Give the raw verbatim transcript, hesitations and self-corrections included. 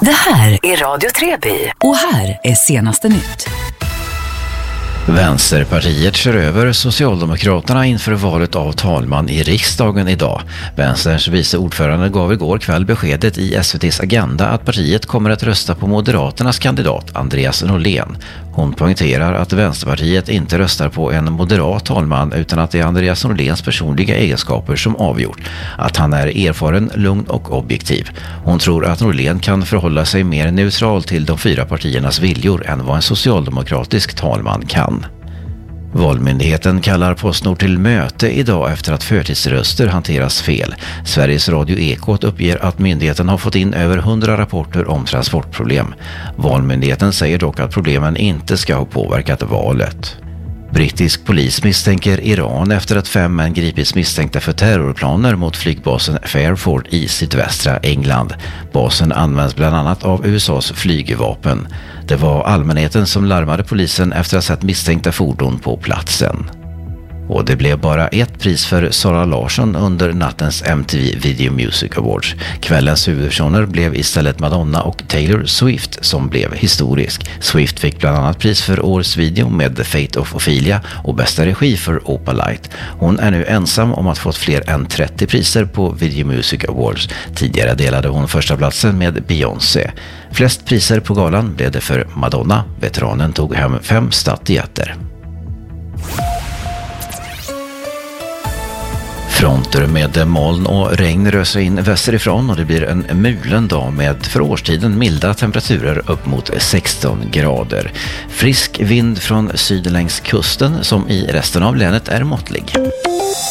Det här är Radio Treby och här är senaste nytt. Vänsterpartiet kör över Socialdemokraterna inför valet av talman i riksdagen idag. Vänsterns vice ordförande gav igår kväll beskedet i S V T:s Agenda att partiet kommer att rösta på Moderaternas kandidat Andreas Norlén. Hon poängterar att Vänsterpartiet inte röstar på en moderat talman utan att det är Andreas Norléns personliga egenskaper som avgjort. Att han är erfaren, lugn och objektiv. Hon tror att Norlén kan förhålla sig mer neutral till de fyra partiernas viljor än vad en socialdemokratisk talman kan. Valmyndigheten kallar Postnord till möte idag efter att förtidsröster hanteras fel. Sveriges Radio Ekot uppger att myndigheten har fått in över hundra rapporter om transportproblem. Valmyndigheten säger dock att problemen inte ska ha påverkat valet. Brittisk polis misstänker Iran efter att fem män gripits misstänkta för terrorplaner mot flygbasen Fairford i sydvästra England. Basen används bland annat av U S A:s flygvapen. Det var allmänheten som larmade polisen efter att ha sett misstänkta fordon på platsen. Och det blev bara ett pris för Sara Larsson under nattens M T V Video Music Awards. Kvällens huvudpersoner blev istället Madonna och Taylor Swift som blev historisk. Swift fick bland annat pris för årets video med The Fate of Ophelia och bästa regi för Opalite. Hon är nu ensam om att fått fler än trettio priser på Video Music Awards. Tidigare delade hon första platsen med Beyoncé. Flest priser på galan blev det för Madonna. Veteranen tog hem fem statyetter. Fronter med moln och regn rör sig in västerifrån och det blir en mulen dag med för årstiden milda temperaturer upp mot sexton grader. Frisk vind från syd längs kusten som i resten av länet är måttlig.